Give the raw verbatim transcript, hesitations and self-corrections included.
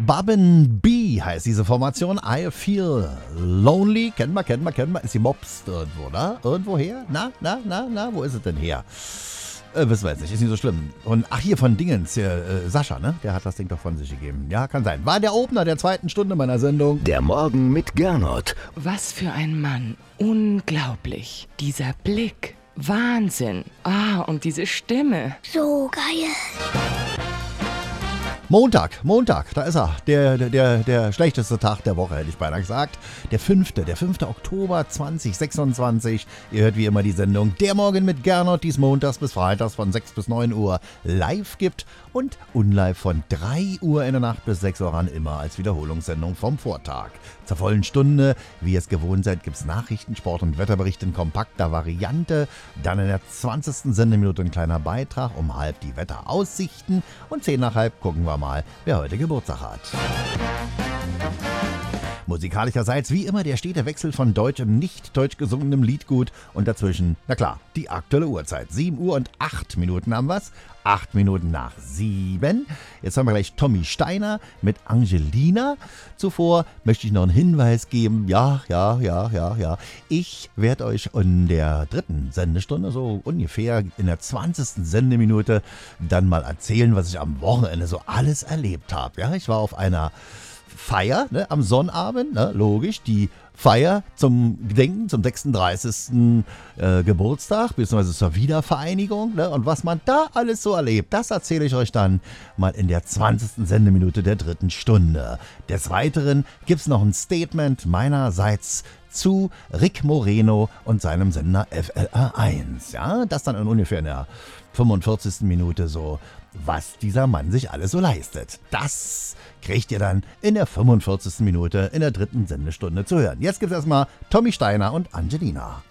Babin B heißt diese Formation. I Feel Lonely. Kennen wir, kennen wir, kennen wir. Ist die Mobst irgendwo, ne? Irgendwo her? Na, na, na, na, wo ist es denn her? Äh, wissen wir jetzt nicht, ist nicht so schlimm. Und ach, hier von Dingens, hier, äh, Sascha, ne? Der hat das Ding doch von sich gegeben. Ja, kann sein. War der Opener der zweiten Stunde meiner Sendung. Der Morgen mit Gernot. Was für ein Mann. Unglaublich. Dieser Blick. Wahnsinn. Ah, und diese Stimme. So geil. Montag, Montag, da ist er. Der, der, der, der schlechteste Tag der Woche, hätte ich beinahe gesagt. Der fünfte, der fünfte Oktober zweitausendsechsundzwanzig. Ihr hört wie immer die Sendung Der Morgen mit Gernot, die es montags bis freitags von sechs bis neun Uhr live gibt und unlive von drei Uhr in der Nacht bis sechs Uhr an, immer als Wiederholungssendung vom Vortag. Zur vollen Stunde, wie ihr es gewohnt seid, gibt es Nachrichten, Sport und Wetterbericht in kompakter Variante. Dann in der zwanzigsten Sendeminute ein kleiner Beitrag, um halb die Wetteraussichten und zehn nach halb gucken wir mal, wer heute Geburtstag hat. Musikalischerseits wie immer der stete Wechsel von deutschem, nicht deutsch gesungenem Liedgut und dazwischen, na klar, die aktuelle Uhrzeit. sieben Uhr und acht Minuten haben wir's. acht Minuten nach sieben. Jetzt haben wir gleich Tommy Steiner mit Angelina. Zuvor möchte ich noch einen Hinweis geben. Ja, ja, ja, ja, ja. Ich werde euch in der dritten Sendestunde, so ungefähr in der zwanzigsten Sendeminute, dann mal erzählen, was ich am Wochenende so alles erlebt habe. Ja, ich war auf einer Feier, ne, am Sonnabend, ne, logisch, die Feier zum Gedenken zum sechsunddreißigsten Äh, Geburtstag, beziehungsweise zur Wiedervereinigung, ne, und was man da alles so erlebt, das erzähle ich euch dann mal in der zwanzigsten Sendeminute der dritten Stunde. Des Weiteren gibt es noch ein Statement meinerseits zu Rick Moreno und seinem Sender F L R eins. Ja, das dann in ungefähr in der fünfundvierzigsten Minute so, was dieser Mann sich alles so leistet. Das kriegt ihr dann in der fünfundvierzigsten Minute in der dritten Sendestunde zu hören. Jetzt gibt's erstmal Tommy Steiner und Angelina.